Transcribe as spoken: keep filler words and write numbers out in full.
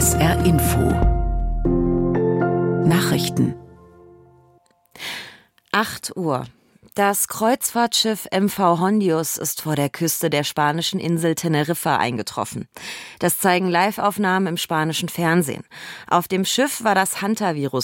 S R Info Nachrichten. acht Uhr. Das Kreuzfahrtschiff M V Hondius ist vor der Küste der spanischen Insel Teneriffa eingetroffen. Das zeigen Live-Aufnahmen im spanischen Fernsehen. Auf dem Schiff war das Hantavirus